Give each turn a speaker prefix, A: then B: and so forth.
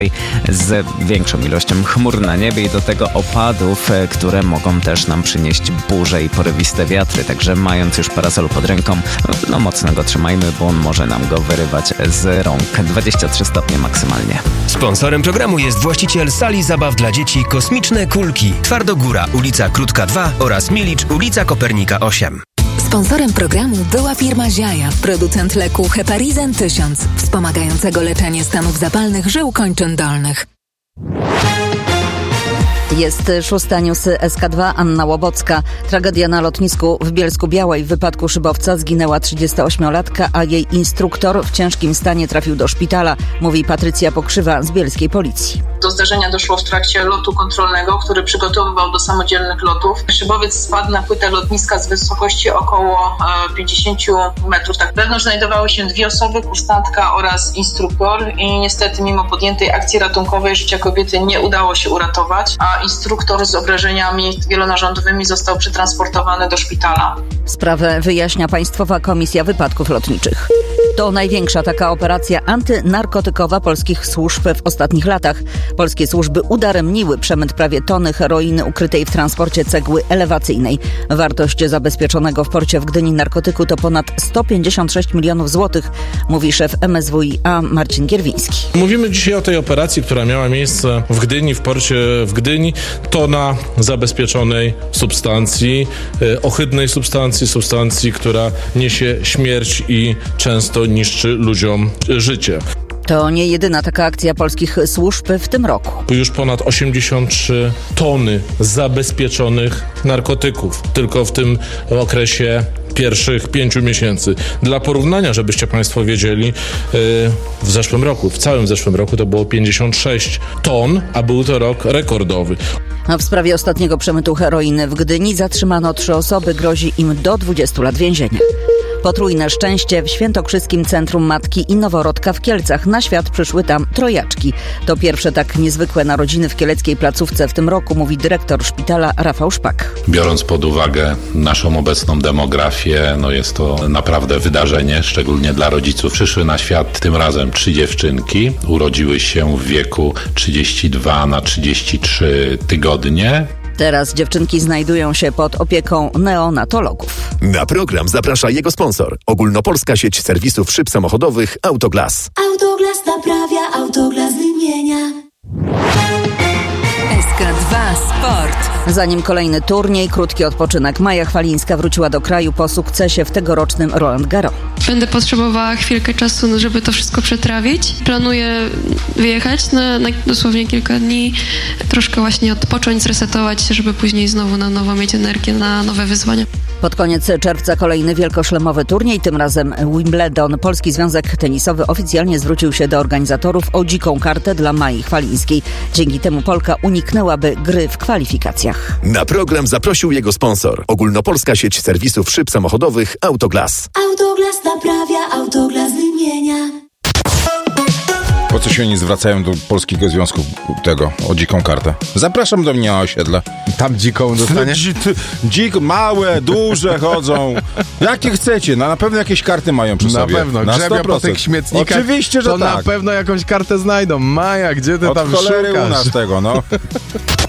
A: z większą ilością chmur na niebie i do tego opadów, które mogą też nam przynieść burze i porywiste wiatry. Także mając już parasol pod ręką, mocno go trzymajmy, bo on może nam go wyrywać z rąk. 23 stopnie maksymalnie.
B: Sponsorem programu jest właściciel sali zabaw dla dzieci Kosmiczne Kulki. Twardogóra, ulica Krótka 2 oraz Milicz, ulica Kopernika 8.
C: Sponsorem programu była firma Ziaja, producent leku Heparizan 1000, wspomagającego leczenie stanów zapalnych żył kończyn dolnych.
D: Jest 6. news SK2, Anna Łobocka. Tragedia na lotnisku w Bielsku-Białej. W wypadku szybowca zginęła 38-latka, a jej instruktor w ciężkim stanie trafił do szpitala, mówi Patrycja Pokrzywa z bielskiej policji.
E: Do zdarzenia doszło w trakcie lotu kontrolnego, który przygotowywał do samodzielnych lotów. Szybowiec spadł na płytę lotniska z wysokości około 50 metrów. Tak, wewnątrz znajdowały się 2 osoby, kursantka oraz instruktor i niestety mimo podjętej akcji ratunkowej życia kobiety nie udało się uratować, a instruktor z obrażeniami wielonarządowymi został przetransportowany do szpitala.
D: Sprawę wyjaśnia Państwowa Komisja Wypadków Lotniczych. To największa taka operacja antynarkotykowa polskich służb w ostatnich latach. Polskie służby udaremniły przemyt prawie tony heroiny ukrytej w transporcie cegły elewacyjnej. Wartość zabezpieczonego w porcie w Gdyni narkotyku to ponad 156 milionów złotych, mówi szef MSWiA Marcin Gierwiński.
F: Mówimy dzisiaj o tej operacji, która miała miejsce w Gdyni, w porcie w Gdyni. Tona zabezpieczonej substancji, ohydnej substancji, która niesie śmierć i często niszczy ludziom życie.
D: To nie jedyna taka akcja polskich służb w tym roku.
F: Już ponad 83 tony zabezpieczonych narkotyków tylko w tym okresie pierwszych 5 miesięcy. Dla porównania, żebyście Państwo wiedzieli, w całym zeszłym roku to było 56 ton, a był to rok rekordowy.
D: A w sprawie ostatniego przemytu heroiny w Gdyni zatrzymano 3 osoby, grozi im do 20 lat więzienia. Potrójne szczęście w Świętokrzyskim Centrum Matki i Noworodka w Kielcach. Na świat przyszły tam trojaczki. To pierwsze tak niezwykłe narodziny w kieleckiej placówce w tym roku, mówi dyrektor szpitala Rafał Szpak.
G: Biorąc pod uwagę naszą obecną demografię, jest to naprawdę wydarzenie, szczególnie dla rodziców. Przyszły na świat tym razem 3 dziewczynki. Urodziły się w wieku 32 na 33 tygodnie.
D: Teraz dziewczynki znajdują się pod opieką neonatologów.
H: Na program zaprasza jego sponsor. Ogólnopolska sieć serwisów szyb samochodowych Autoglas.
I: Autoglas naprawia, Autoglas wymienia.
C: SK2 Sport.
D: Zanim kolejny turniej, krótki odpoczynek. Maja Chwalińska wróciła do kraju po sukcesie w tegorocznym Roland Garros.
J: Będę potrzebowała chwilkę czasu, żeby to wszystko przetrawić. Planuję wyjechać na dosłownie kilka dni, troszkę właśnie odpocząć, zresetować się, żeby później znowu na nowo mieć energię na nowe wyzwania.
D: Pod koniec czerwca kolejny wielkoszlemowy turniej, tym razem Wimbledon. Polski Związek Tenisowy oficjalnie zwrócił się do organizatorów o dziką kartę dla Mai Chwalińskiej. Dzięki temu Polka uniknęłaby gry w kwalifikacjach.
H: Na program zaprosił jego sponsor. Ogólnopolska sieć serwisów szyb samochodowych Autoglas.
I: Autoglas naprawia, Autoglas wymienia.
K: Po co się oni zwracają do Polskiego Związku o dziką kartę? Zapraszam do mnie na osiedle.
L: Tam dziką dostanie?
K: Małe, duże chodzą. Jakie chcecie? Na pewno jakieś karty mają przy sobie.
L: Na pewno. Grzebią po tych śmietnikach.
K: Oczywiście, że
L: to
K: tak.
L: Na pewno jakąś kartę znajdą. Maja, gdzie ty tam szukasz?
K: Od cholery u nas tego,